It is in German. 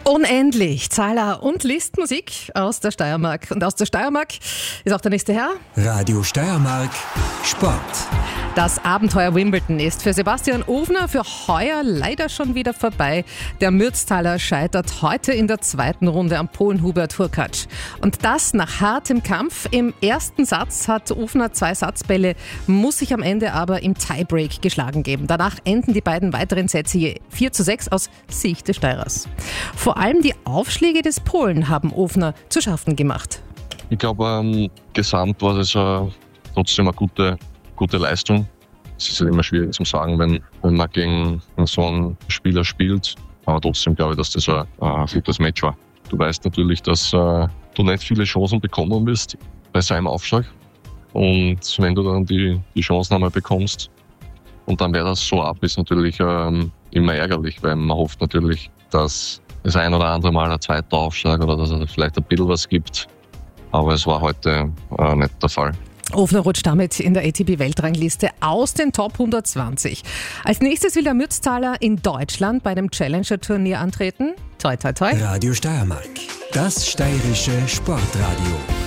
Unendlich. Zahler und Listmusik aus der Steiermark. Und aus der Steiermark ist auch der nächste Herr. Radio Steiermark Sport. Das Abenteuer Wimbledon ist für Sebastian Ofner für heuer leider schon wieder vorbei. Der Mürztaler scheitert heute in der zweiten Runde am Polen Hubert Hurkacz. Und das nach hartem Kampf. Im ersten Satz hat Ofner 2 Satzbälle, muss sich am Ende aber im Tiebreak geschlagen geben. Danach enden die beiden weiteren Sätze je 4:6 aus Sicht des Steirers. Vor allem die Aufschläge des Polen haben Ofner zu schaffen gemacht. Ich glaube, gesamt war das trotzdem eine gute Leistung. Es ist halt immer schwierig zu sagen, wenn man gegen so einen Spieler spielt. Aber trotzdem glaube ich, dass das ein gutes Match war. Du weißt natürlich, dass du nicht viele Chancen bekommen wirst bei seinem Aufschlag. Und wenn du dann die Chancen einmal bekommst und dann wäre das so ab, ist natürlich immer ärgerlich, weil man hofft natürlich, dass das ein oder andere Mal ein zweiter Aufschlag oder dass es vielleicht ein bisschen was gibt. Aber es war heute nicht der Fall. Ofner rutscht damit in der ATP-Weltrangliste aus den Top 120. Als nächstes will der Mürztaler in Deutschland bei dem Challenger-Turnier antreten. Toi, toi, toi. Radio Steiermark, das steirische Sportradio.